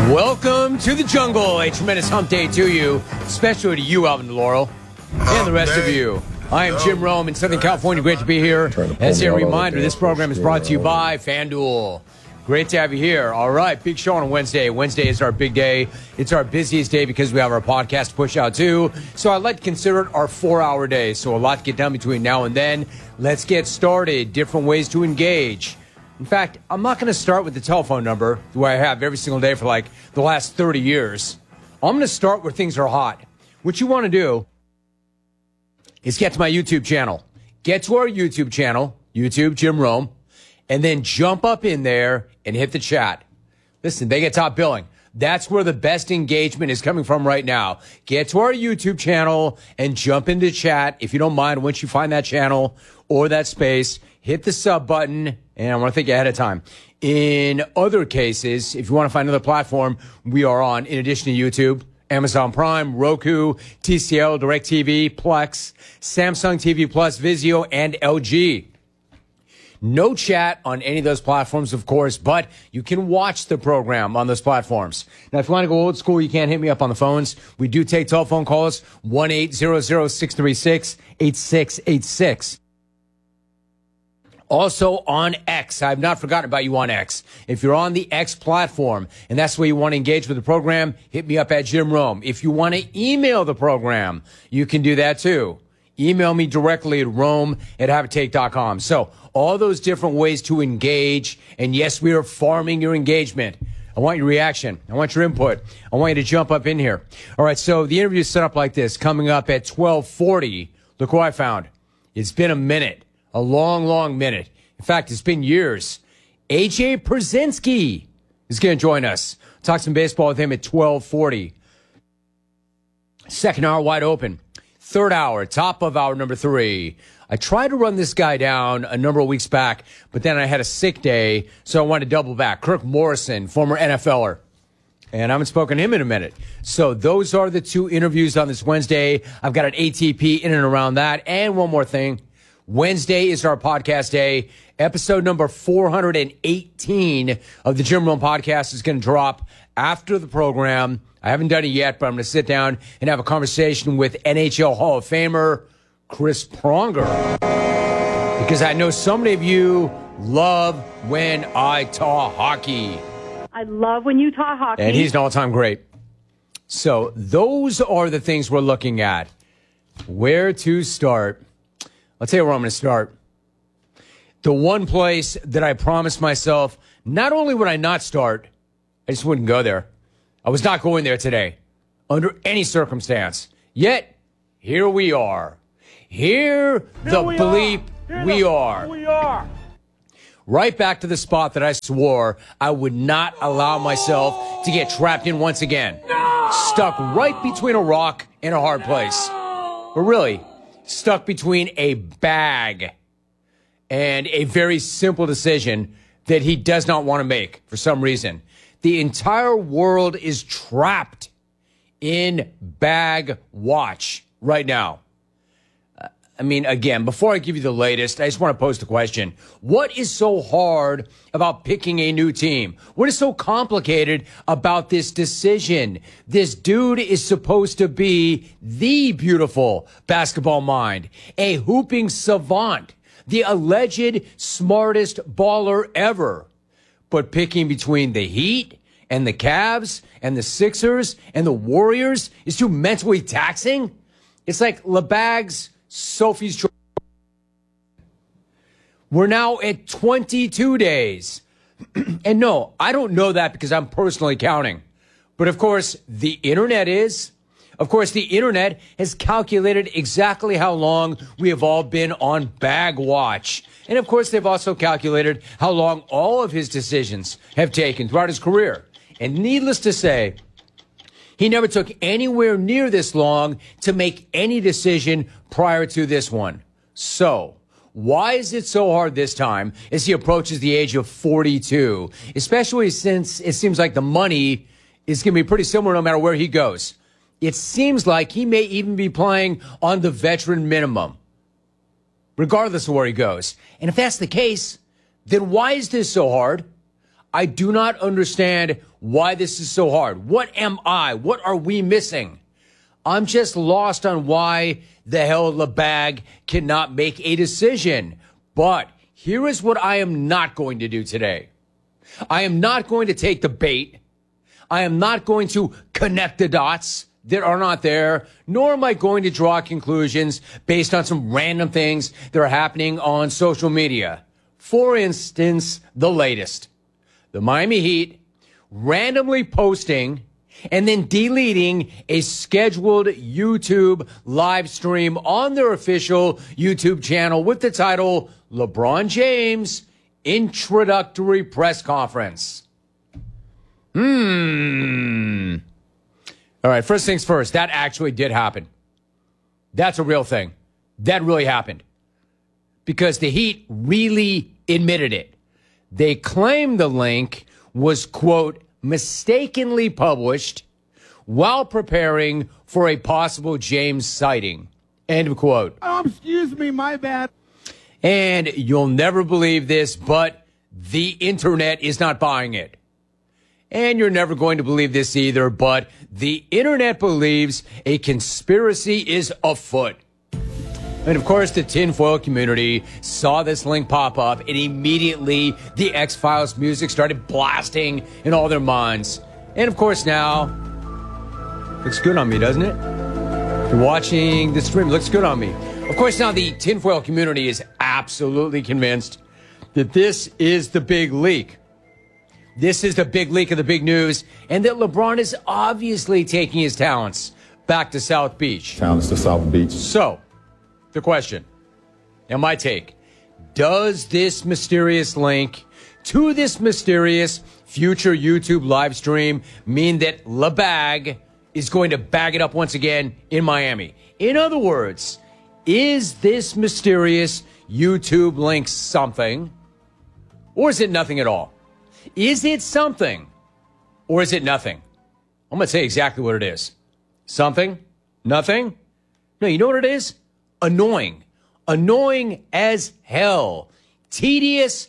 Welcome to the jungle. A tremendous hump day to you, especially to you, Alvin DeLaurel, and the rest of you. I am Jim Rome in Southern California. Great to be here. As a reminder, this program is brought to you by FanDuel. Great to have you here. All right, big show on a Wednesday. Wednesday is our big day. It's our busiest day because we have our podcast to push out too. So I'd like to consider it our 4-hour day. So a lot to get done between now and then. Let's get started. Different ways to engage. In fact, I'm not going to start with the telephone number the way I have every single day for like the last 30 years. I'm going to start where things are hot. What you want to do is get to my YouTube channel. Get to our YouTube channel, YouTube Jim Rome, and then jump up in there and hit the chat. Listen, they get top billing. That's where the best engagement is coming from right now. Get to our YouTube channel and jump into chat. If you don't mind, once you find that channel or that space, hit the sub button, and I want to thank you ahead of time. In other cases, if you want to find another platform, we are on, in addition to YouTube, Amazon Prime, Roku, TCL, DirecTV, Plex, Samsung TV Plus, Vizio, and LG. No chat on any of those platforms, of course, but you can watch the program on those platforms. Now, if you want to go old school, you can't hit me up on the phones. We do take telephone calls, 1-800-636-8686. Also on X. I've not forgotten about you on X. If you're on the X platform and that's where you want to engage with the program, hit me up at Jim Rome. If you want to email the program, you can do that too. Email me directly at rome@haveatake.com. So all those different ways to engage. And yes, we are farming your engagement. I want your reaction. I want your input. I want you to jump up in here. All right, so the interview is set up like this. Coming up at 12:40, look who I found. It's been a minute. A long, long minute. In fact, it's been years. AJ Pierzynski is going to join us. Talk some baseball with him at 12:40. Second hour wide open. Third hour, top of hour number 3. I tried to run this guy down a number of weeks back, but then I had a sick day, so I wanted to double back. Kirk Morrison, former NFLer. And I haven't spoken to him in a minute. So those are the two interviews on this Wednesday. I've got an ATP in and around that. And one more thing. Wednesday is our podcast day. Episode number 418 of the Jim Rome podcast is going to drop after the program. I haven't done it yet, but I'm going to sit down and have a conversation with NHL Hall of Famer Chris Pronger. Because I know so many of you love when I talk hockey. I love when you talk hockey. And he's an all-time great. So those are the things we're looking at. Where to start? I'll tell you where I'm going to start. The one place that I promised myself, not only would I not start, I just wouldn't go there. I was not going there today, under any circumstance. Yet, here we are. Here the bleep we are. Right back to the spot that I swore I would not allow myself to get trapped in once again. No! Stuck right between a rock and a hard place. But really, stuck between a bag and a very simple decision that he does not want to make for some reason. The entire world is trapped in bag watch right now. I mean, again, before I give you the latest, I just want to pose the question. What is so hard about picking a new team? What is so complicated about this decision? This dude is supposed to be the beautiful basketball mind, a hooping savant, the alleged smartest baller ever. But picking between the Heat and the Cavs and the Sixers and the Warriors is too mentally taxing. It's like LeBag's Sophie's Choice. We're now at 22 days. And no, I don't know that because I'm personally counting. But of course, the internet is. Of course, the internet has calculated exactly how long we have all been on bag watch. And of course, they've also calculated how long all of his decisions have taken throughout his career. And needless to say, he never took anywhere near this long to make any decision prior to this one. So, why is it so hard this time as he approaches the age of 42? Especially since it seems like the money is going to be pretty similar no matter where he goes. It seems like he may even be playing on the veteran minimum, regardless of where he goes. And if that's the case, then why is this so hard? I do not understand why this is so hard. What am I? What are we missing? I'm just lost on why the hell LeBag cannot make a decision. But here is what I am not going to do today. I am not going to take the bait. I am not going to connect the dots that are not there, nor am I going to draw conclusions based on some random things that are happening on social media. For instance, the latest. The Miami Heat randomly posting and then deleting a scheduled YouTube live stream on their official YouTube channel with the title LeBron James Introductory Press Conference. All right, first things first, that actually did happen. That's a real thing. That really happened. Because the Heat really admitted it. They claimed the link was, quote, mistakenly published while preparing for a possible James sighting, end of quote. Excuse me, my bad. And you'll never believe this, but the internet is not buying it. And you're never going to believe this either, but the internet believes a conspiracy is afoot. And of course, the tinfoil community saw this link pop up, and immediately the X-Files music started blasting in all their minds. And of course now, looks good on me, doesn't it? If you're watching the stream, looks good on me. Of course now the tinfoil community is absolutely convinced that this is the big leak. This is the big leak of the big news, and that LeBron is obviously taking his talents back to South Beach. Talents to South Beach. So, the question, and my take, does this mysterious link to this mysterious future YouTube live stream mean that LeBag is going to bag it up once again in Miami? In other words, is this mysterious YouTube link something, or is it nothing at all? Is it something, or is it nothing? I'm going to say exactly what it is. Something? Nothing? No, you know what it is? Annoying. Annoying as hell. Tedious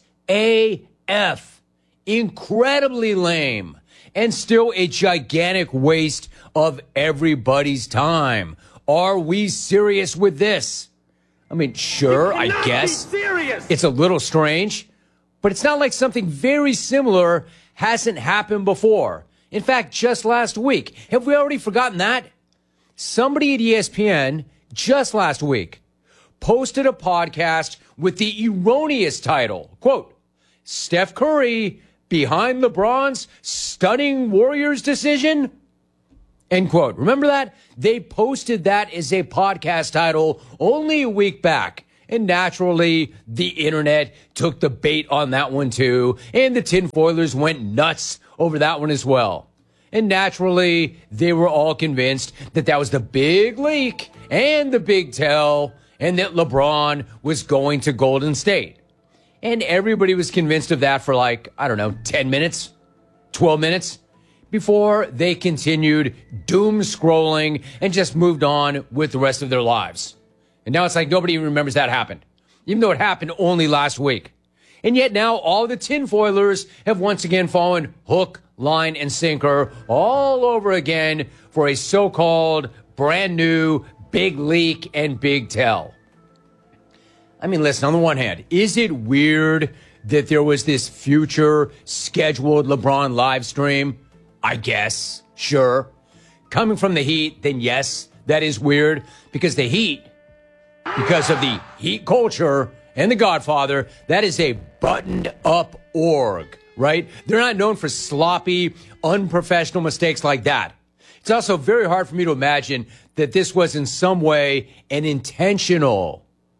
AF. Incredibly lame. And still a gigantic waste of everybody's time. Are we serious with this? I mean, sure, I guess. It's a little strange, but it's not like something very similar hasn't happened before. In fact, just last week. Have we already forgotten that? Somebody at ESPN just last week posted a podcast with the erroneous title, quote, Steph Curry behind LeBron's stunning Warriors decision, end quote. Remember that? They posted that as a podcast title only a week back. And naturally, the internet took the bait on that one too. And the tinfoilers went nuts over that one as well. And naturally, they were all convinced that that was the big leak and the big tell, and that LeBron was going to Golden State. And everybody was convinced of that for 10 minutes, 12 minutes, before they continued doom scrolling and just moved on with the rest of their lives. And now it's like nobody even remembers that happened, even though it happened only last week. And yet now all the tinfoilers have once again fallen hook, line, and sinker all over again for a so-called brand new big leak and big tell. I mean, listen, on the one hand, is it weird that there was this future scheduled LeBron live stream? I guess, sure. Coming from the Heat, then yes, that is weird, because the Heat, because of the Heat culture and the Godfather, that is a buttoned up org, right? They're not known for sloppy, unprofessional mistakes like that. It's also very hard for me to imagine that this was in some way an intentional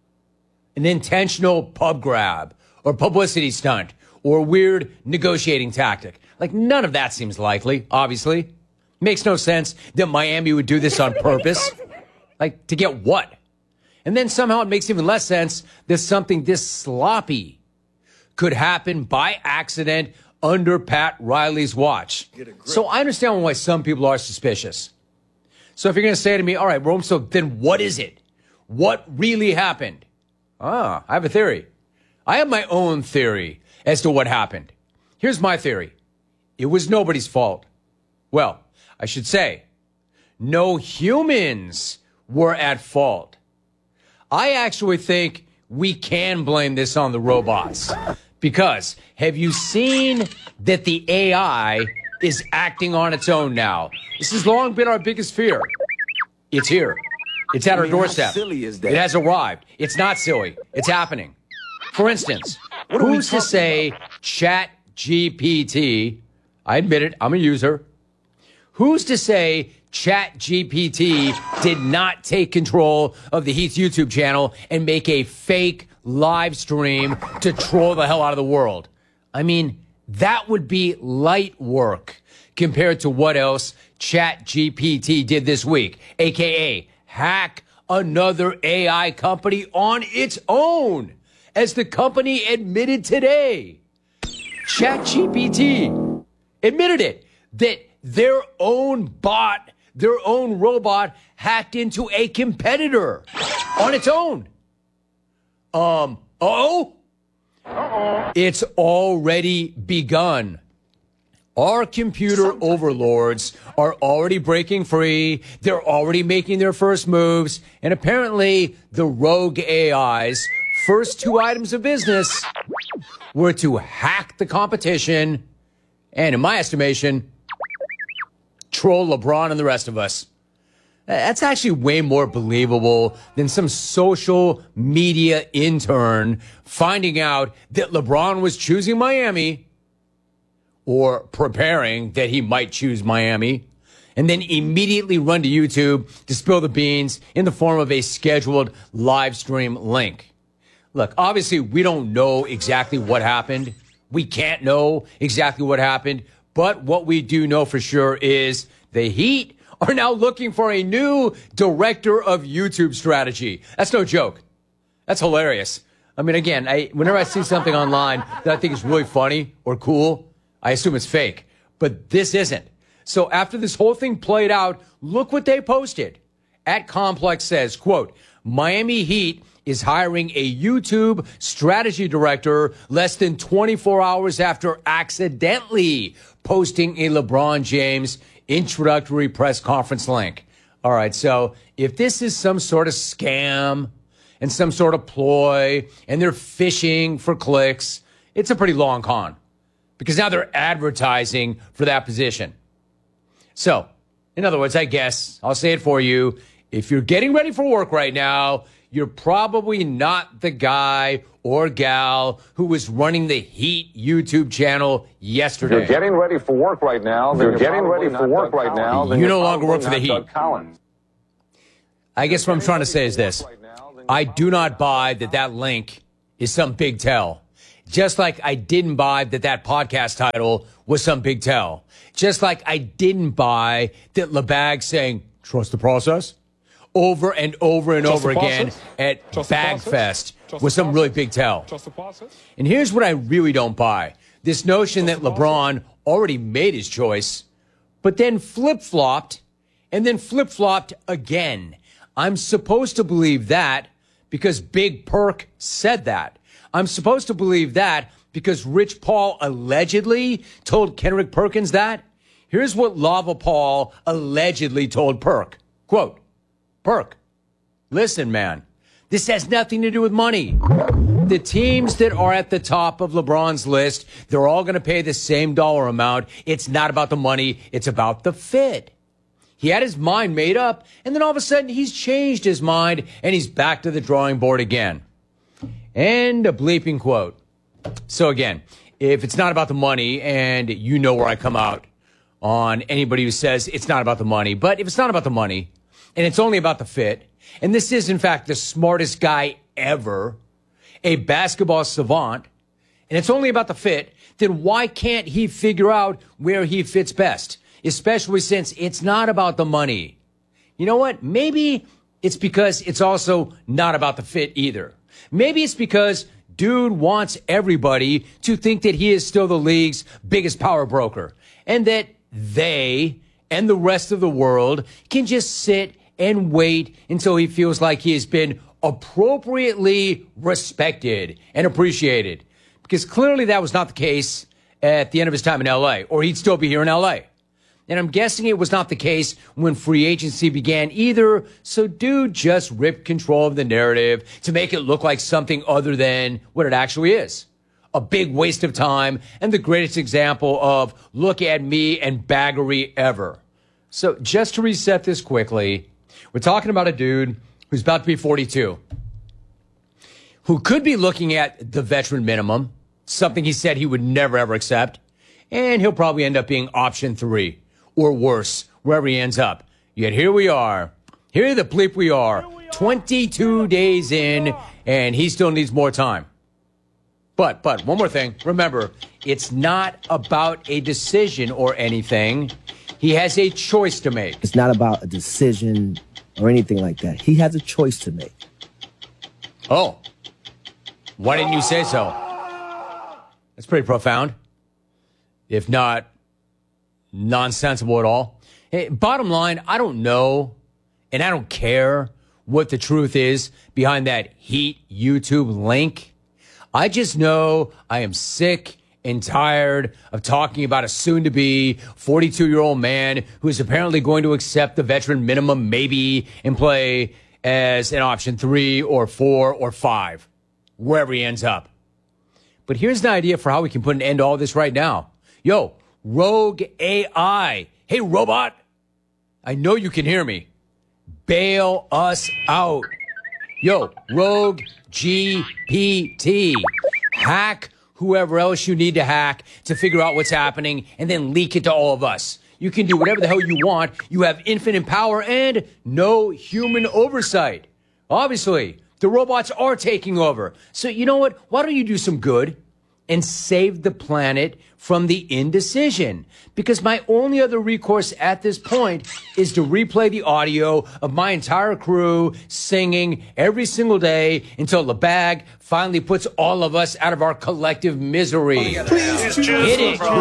pub grab or publicity stunt or weird negotiating tactic. Like, none of that seems likely, obviously. Makes no sense that Miami would do this on purpose. Like, to get what? And then somehow it makes even less sense that something this sloppy could happen by accident under Pat Riley's watch. So I understand why some people are suspicious. So if you're going to say to me, all right, Rome, so then what is it? What really happened? I have a theory. I have my own theory as to what happened. Here's my theory. It was nobody's fault. Well, I should say, no humans were at fault. I actually think we can blame this on the robots. Because have you seen that the AI is acting on its own now? This has long been our biggest fear. It's here. It's at our doorstep. How silly is that? It has arrived. It's not silly. It's happening. For instance, who's to say ChatGPT, I admit it, I'm a user. Who's to say ChatGPT did not take control of the Heath YouTube channel and make a fake live stream to troll the hell out of the world? I mean, that would be light work compared to what else ChatGPT did this week, aka hack another AI company on its own, as the company admitted today. ChatGPT admitted it, that their own bot, their own robot hacked into a competitor on its own. It's already begun. Our computer overlords are already breaking free. They're already making their first moves. And apparently, the rogue AI's first two items of business were to hack the competition and, in my estimation, troll LeBron and the rest of us. That's actually way more believable than some social media intern finding out that LeBron was choosing Miami or preparing that he might choose Miami and then immediately run to YouTube to spill the beans in the form of a scheduled live stream link. Look, obviously, we don't know exactly what happened. We can't know exactly what happened. But what we do know for sure is the Heat are now looking for a new director of YouTube strategy. That's no joke. That's hilarious. I mean, again, whenever I see something online that I think is really funny or cool, I assume it's fake. But this isn't. So after this whole thing played out, look what they posted. At Complex says, quote, Miami Heat is hiring a YouTube strategy director less than 24 hours after accidentally posting a LeBron James introductory press conference link. All right, so if this is some sort of scam and some sort of ploy and they're fishing for clicks, it's a pretty long con because now they're advertising for that position. So, in other words, I guess I'll say it for you. If you're getting ready for work right now, you're probably not the guy or gal who was running the Heat YouTube channel yesterday. You're getting ready for work right now. You're getting ready for work right now. You no longer work for the Heat. I guess what I'm trying to say is this. I do not buy that link is some big tell. Just like I didn't buy that podcast title was some big tell. Just like I didn't buy that LeBag saying, trust the process, over and over and over again at BagFest was some really big tell. And here's what I really don't buy. This notion that LeBron already made his choice, but then flip-flopped, and then flip-flopped again. I'm supposed to believe that because Big Perk said that. I'm supposed to believe that because Rich Paul allegedly told Kendrick Perkins that. Here's what Lava Paul allegedly told Perk. Quote, Perk, listen, man, this has nothing to do with money. The teams that are at the top of LeBron's list, they're all going to pay the same dollar amount. It's not about the money. It's about the fit. He had his mind made up, and then all of a sudden he's changed his mind, and he's back to the drawing board again. And a bleeping quote. So again, if it's not about the money, and you know where I come out on anybody who says it's not about the money, but if it's not about the money, and it's only about the fit, and this is, in fact, the smartest guy ever, a basketball savant, and it's only about the fit, then why can't he figure out where he fits best, especially since it's not about the money? You know what? Maybe it's because it's also not about the fit either. Maybe it's because dude wants everybody to think that he is still the league's biggest power broker, and that they and the rest of the world can just sit and wait until he feels like he has been appropriately respected and appreciated. Because clearly that was not the case at the end of his time in L.A., or he'd still be here in L.A. And I'm guessing it was not the case when free agency began either, so dude just ripped control of the narrative to make it look like something other than what it actually is. A big waste of time and the greatest example of look at me and baggery ever. So just to reset this quickly, we're talking about a dude who's about to be 42, who could be looking at the veteran minimum, something he said he would never, ever accept, and he'll probably end up being option 3. Or worse, wherever he ends up. Yet here we are. Here the bleep we are. 22 days in, and he still needs more time. But one more thing. Remember, it's not about a decision or anything. He has a choice to make. It's not about a decision or anything like that. He has a choice to make. Oh. Why didn't you say so? That's pretty profound. If not nonsensical at all. Hey, bottom line, I don't know, and I don't care what the truth is behind that Heat YouTube link. I just know I am sick and tired of talking about a soon-to-be 42-year-old man who is apparently going to accept the veteran minimum maybe and play as an option 3 or 4 or 5, wherever he ends up. But here's an idea for how we can put an end to all this right now. Yo, Rogue AI. Hey, robot. I know you can hear me. Bail us out. Yo, Rogue GPT. Hack whoever else you need to hack to figure out what's happening and then leak it to all of us. You can do whatever the hell you want. You have infinite power and no human oversight. Obviously, the robots are taking over. So you know what? Why don't you do some good and save the planet from the indecision? Because my only other recourse at this point is to replay the audio of my entire crew singing every single day until the bag finally puts all of us out of our collective misery. Please Hit it, crew.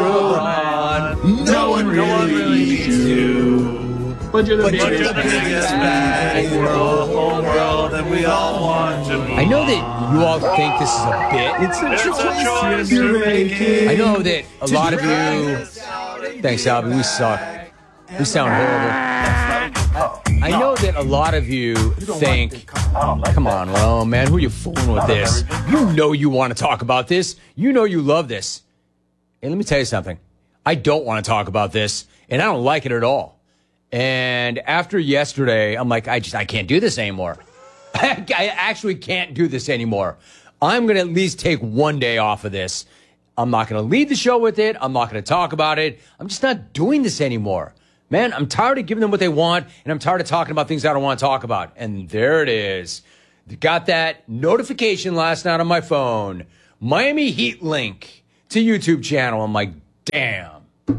No one really needs you. But you're the biggest bag in the whole world, and we all want to move. I know that you all think this is a bit. It's a choice you're making. I know that a lot of you... Thanks, Albie. We suck. We sound horrible. I know that a lot of you think, come on, well, man, who are you fooling with this? You know you want to talk about this. You know you love this. And let me tell you something. I don't want to talk about this, and I don't like it at all. And after yesterday, I'm like, I can't do this anymore. I actually can't do this anymore. I'm going to at least take one day off of this. I'm not going to lead the show with it. I'm not going to talk about it. I'm just not doing this anymore. Man, I'm tired of giving them what they want, and I'm tired of talking about things I don't want to talk about. And there it is. Got that notification last night on my phone. Miami Heat link to YouTube channel. I'm like, damn.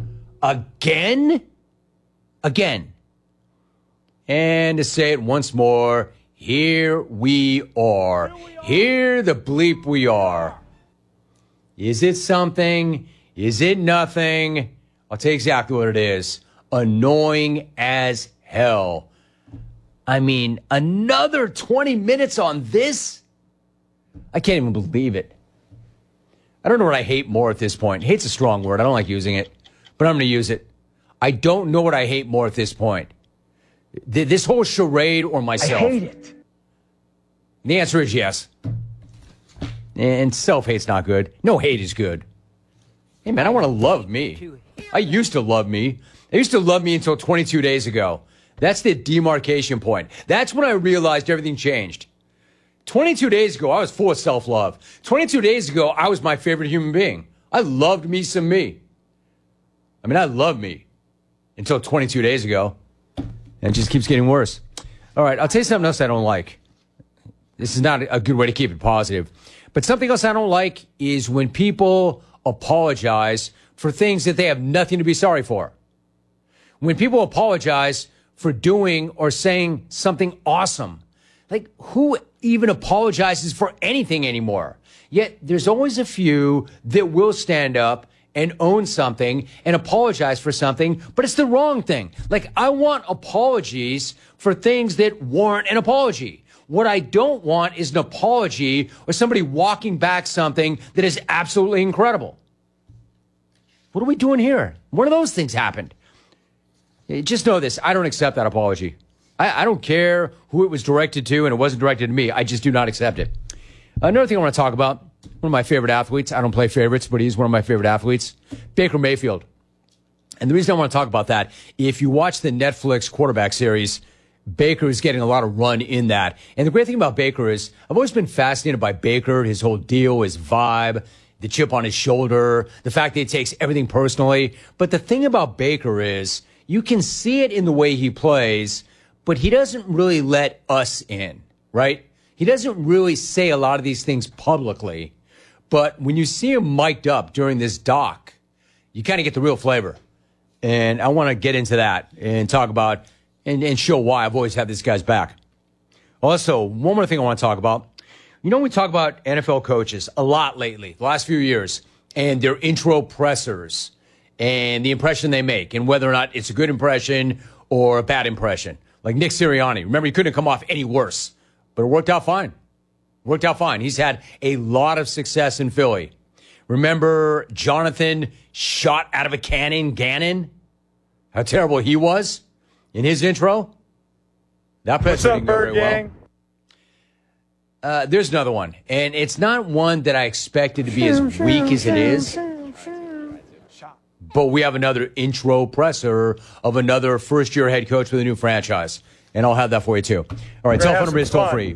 Again? And to say it once more, here we are. Here the bleep we are. Is it something? Is it nothing? I'll tell you exactly what it is. Annoying as hell. I mean, another 20 minutes on this? I can't even believe it. I don't know what I hate more at this point. Hate's a strong word. I don't like using it, but I'm going to use it. I don't know what I hate more at this point. This whole charade or myself. I hate it. The answer is yes. And self-hate's not good. No hate is good. Hey, man, I want to love me. I used to love me. I used to love me until 22 days ago. That's the demarcation point. That's when I realized everything changed. 22 days ago, I was full of self-love. 22 days ago, I was my favorite human being. I loved me some me. I mean, I love me until 22 days ago. And it just keeps getting worse. All right, I'll tell you something else I don't like. This is not a good way to keep it positive. But something else I don't like is when people apologize for things that they have nothing to be sorry for. When people apologize for doing or saying something awesome. Like, who even apologizes for anything anymore? Yet there's always a few that will stand up and own something and apologize for something, but it's the wrong thing. Like, I want apologies for things that warrant an apology. What I don't want is an apology or somebody walking back something that is absolutely incredible. What are we doing here? One of those things happened. Just know this. I don't accept that apology. I don't care who it was directed to, and it wasn't directed to me. I just do not accept it. Another thing I want to talk about, one of my favorite athletes. I don't play favorites, but he's one of my favorite athletes. Baker Mayfield. And the reason I want to talk about that, if you watch the Netflix quarterback series, Baker is getting a lot of run in that. And the great thing about Baker is I've always been fascinated by Baker, his whole deal, his vibe, the chip on his shoulder, the fact that he takes everything personally. But the thing about Baker is you can see it in the way he plays, but he doesn't really let us in, right? He doesn't really say a lot of these things publicly. But when you see him mic'd up during this doc, you kind of get the real flavor. And I want to get into that and talk about and show why I've always had this guy's back. Also, one more thing I want to talk about. You know, we talk about NFL coaches a lot lately, the last few years, and their intro pressers and the impression they make and whether or not it's a good impression or a bad impression. Like Nick Sirianni. Remember, he couldn't come off any worse, but it worked out fine. Worked out fine. He's had a lot of success in Philly. Remember Jonathan shot out of a cannon, Gannon? How terrible he was in his intro? That presser didn't go very well. There's another one, and it's not one that I expected to be as weak as it is. But we have another intro presser of another first-year head coach with a new franchise. And I'll have that for you, too. All right, telephone number is toll-free,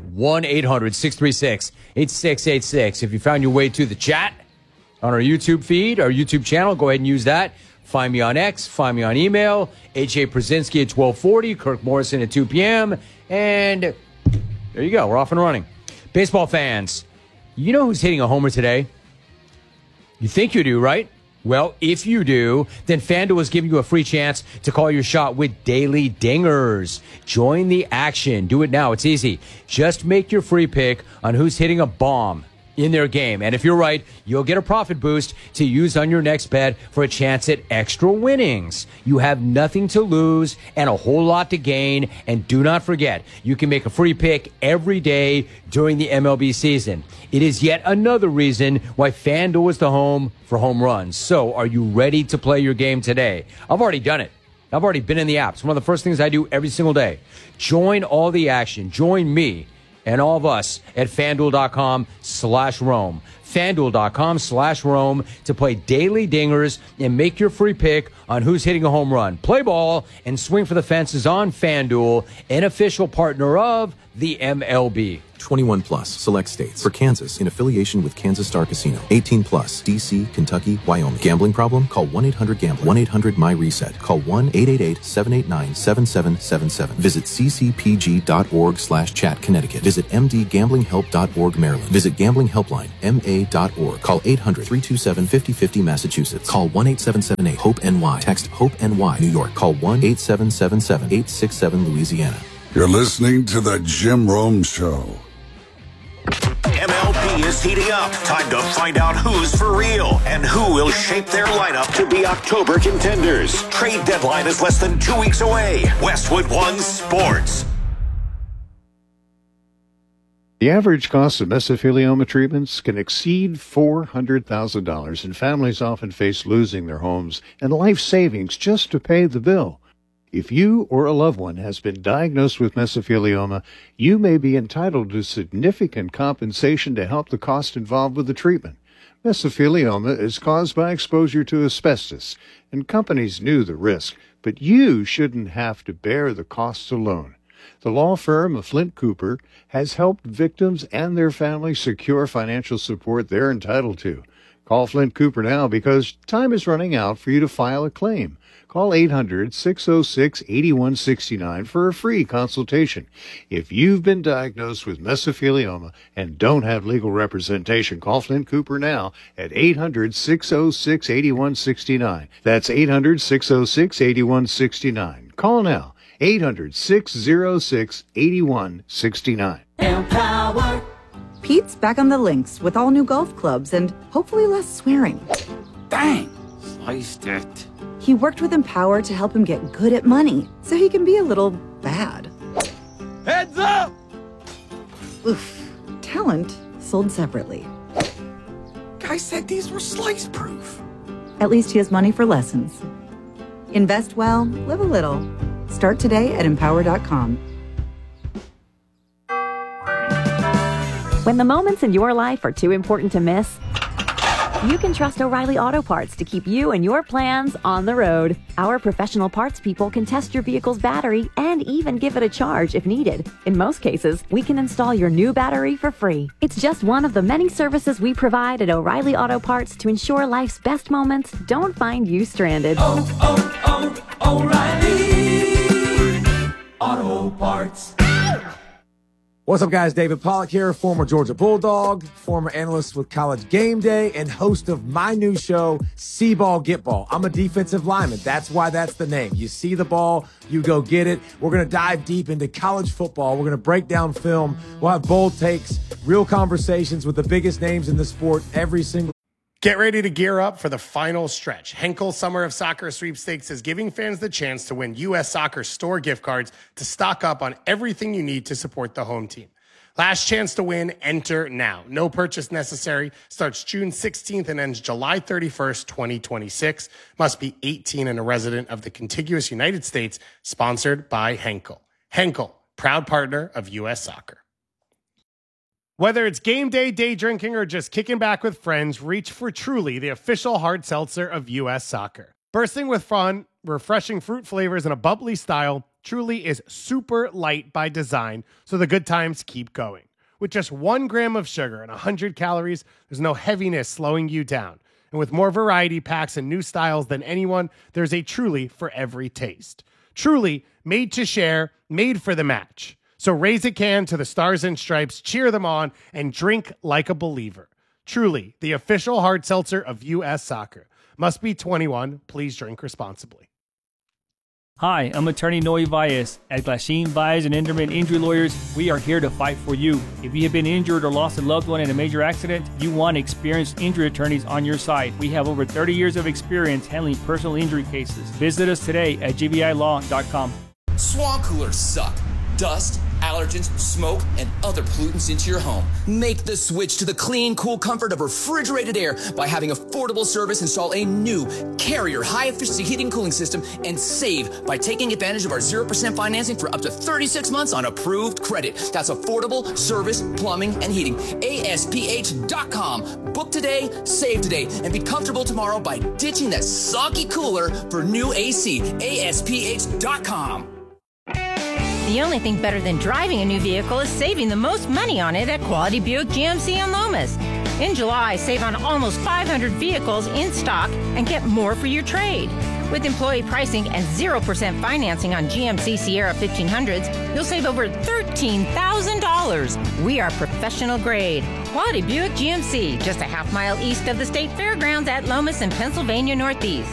1-800-636-8686. If you found your way to the chat on our YouTube feed, our YouTube channel, go ahead and use that. Find me on X, find me on email, H.A. Brzezinski at 1240, Kirk Morrison at 2 p.m., and there you go. We're off and running. Baseball fans, you know who's hitting a homer today? You think you do, right? Well, if you do, then FanDuel is giving you a free chance to call your shot with Daily Dingers. Join the action. Do it now. It's easy. Just make your free pick on who's hitting a bomb in their game. And if you're right, you'll get a profit boost to use on your next bet for a chance at extra winnings. You have nothing to lose and a whole lot to gain. And do not forget, you can make a free pick every day during the MLB season. It is yet another reason why FanDuel is the home for home runs. So are you ready to play your game today? I've already done it. I've already been in the app. It's one of the first things I do every single day. Join all the action. Join me and all of us at FanDuel.com/Rome. FanDuel.com/Rome to play Daily Dingers and make your free pick on who's hitting a home run. Play ball and swing for the fences on FanDuel, an official partner of the MLB. 21 plus, select states. For Kansas, in affiliation with Kansas Star Casino. 18 plus, D.C., Kentucky, Wyoming. Gambling problem? Call 1-800-GAMBLER. 1-800-MY-RESET. Call 1-888-789-7777. Visit ccpg.org/chat, Connecticut. Visit mdgamblinghelp.org, Maryland. Visit Gambling Helpline, ma.org. Call 800-327-5050, Massachusetts. Call 1-8778-HOPE-NY. Text HOPE-NY, New York. Call 1-8777-867, Louisiana. You're listening to The Jim Rome Show. MLB is heating up. Time to find out who's for real and who will shape their lineup to be October contenders. Trade deadline is less than 2 weeks away. Westwood One Sports. The average cost of mesothelioma treatments can exceed $400,000, and families often face losing their homes and life savings just to pay the bill. If you or a loved one has been diagnosed with mesothelioma, you may be entitled to significant compensation to help the cost involved with the treatment. Mesothelioma is caused by exposure to asbestos, and companies knew the risk, but you shouldn't have to bear the costs alone. The law firm of Flint Cooper has helped victims and their families secure financial support they're entitled to. Call Flint Cooper now because time is running out for you to file a claim. Call 800-606-8169 for a free consultation. If you've been diagnosed with mesothelioma and don't have legal representation, call Flint Cooper now at 800-606-8169. That's 800-606-8169. Call now. 800-606-8169. Empower. Pete's back on the links with all new golf clubs and hopefully less swearing. Bang! Sliced it. He worked with Empower to help him get good at money, so he can be a little bad. Heads up! Oof. Talent sold separately. Guy said these were slice proof. At least he has money for lessons. Invest well, live a little. Start today at Empower.com. When the moments in your life are too important to miss, you can trust O'Reilly Auto Parts to keep you and your plans on the road. Our professional parts people can test your vehicle's battery and even give it a charge if needed. In most cases, we can install your new battery for free. It's just one of the many services we provide at O'Reilly Auto Parts to ensure life's best moments don't find you stranded. O'Reilly Auto Parts. What's up, guys? David Pollack here, former Georgia Bulldog, former analyst with College Game Day, and host of my new show, See Ball, Get Ball. I'm a defensive lineman. That's why that's the name. You see the ball, you go get it. We're going to dive deep into college football. We're going to break down film. We'll have bold takes, real conversations with the biggest names in the sport every single. Get ready to gear up for the final stretch. Henkel Summer of Soccer Sweepstakes is giving fans the chance to win U.S. Soccer store gift cards to stock up on everything you need to support the home team. Last chance to win, enter now. No purchase necessary. Starts June 16th and ends July 31st, 2026. Must be 18 and a resident of the contiguous United States. Sponsored by Henkel. Henkel, proud partner of U.S. Soccer. Whether it's game day, day drinking, or just kicking back with friends, reach for Truly, the official hard seltzer of U.S. Soccer. Bursting with fun, refreshing fruit flavors, and a bubbly style, Truly is super light by design, so the good times keep going. With just 1 gram of sugar and 100 calories, there's no heaviness slowing you down. And with more variety packs and new styles than anyone, there's a Truly for every taste. Truly, made to share, made for the match. So raise a can to the Stars and Stripes, cheer them on, and drink like a believer. Truly, the official hard seltzer of U.S. Soccer. Must be 21. Please drink responsibly. Hi, I'm attorney Noe Valles. At Glasheen, Valles and Enderman Injury Lawyers, we are here to fight for you. If you have been injured or lost a loved one in a major accident, you want experienced injury attorneys on your side. We have over 30 years of experience handling personal injury cases. Visit us today at gvilaw.com. Swamp coolers suck. Dust, allergens, smoke, and other pollutants into your home. Make the switch to the clean, cool comfort of refrigerated air by having Affordable Service install a new Carrier high-efficiency heating and cooling system and save by taking advantage of our 0% financing for up to 36 months on approved credit. That's Affordable Service Plumbing and Heating. ASPH.com. Book today, save today, and be comfortable tomorrow by ditching that soggy cooler for new AC. ASPH.com. The only thing better than driving a new vehicle is saving the most money on it at Quality Buick GMC in Lomas. In July, save on almost 500 vehicles in stock and get more for your trade. With employee pricing and 0% financing on GMC Sierra 1500s, you'll save over $13,000. We are professional grade. Quality Buick GMC, just a half-mile east of the State Fairgrounds at Lomas in Pennsylvania Northeast.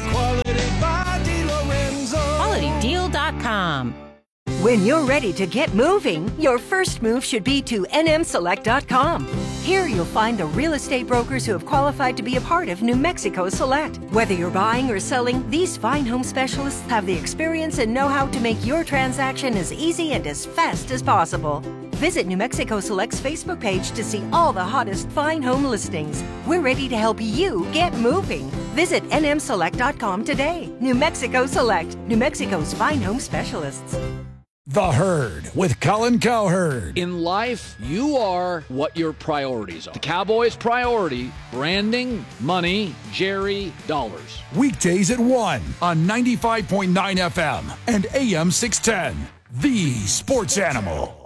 QualityDeal.com. When you're ready to get moving, your first move should be to nmselect.com. Here you'll find the real estate brokers who have qualified to be a part of New Mexico Select. Whether you're buying or selling, these fine home specialists have the experience and know-how to make your transaction as easy and as fast as possible. Visit New Mexico Select's Facebook page to see all the hottest fine home listings. We're ready to help you get moving. Visit nmselect.com today. New Mexico Select, New Mexico's fine home specialists. The Herd with Colin Cowherd. In life, you are what your priorities are. The Cowboys' priority, branding, money, Jerry, dollars. Weekdays at 1 on 95.9 FM and AM 610. The Sports Animal.